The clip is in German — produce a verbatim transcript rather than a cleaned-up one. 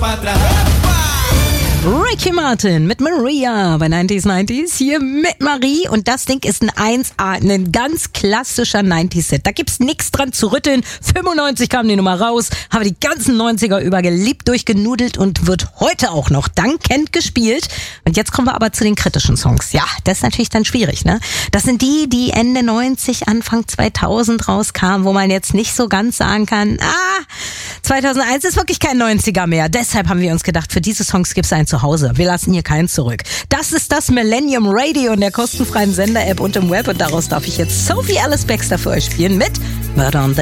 para atrás. Ricky Martin mit Maria bei neunziger neunzig hier mit Marie und das Ding ist ein eins A, ein ganz klassischer neunziger-Set. Da gibt's nichts dran zu rütteln. fünfundneunzig kam die Nummer raus, habe die ganzen neunziger über geliebt, durchgenudelt und wird heute auch noch dankend gespielt. Und jetzt kommen wir aber zu den kritischen Songs. Ja, das ist natürlich dann schwierig, ne? Das sind die, die Ende neunzig, Anfang zweitausend rauskamen, wo man jetzt nicht so ganz sagen kann, ah, zweitausendeins ist wirklich kein neunziger mehr. Deshalb haben wir uns gedacht, für diese Songs gibt's einen zu Hause. Wir lassen hier keinen zurück. Das ist das Millennium Radio in der kostenfreien Sender-App und im Web und daraus darf ich jetzt Sophie Alice Baxter für euch spielen mit Murder on the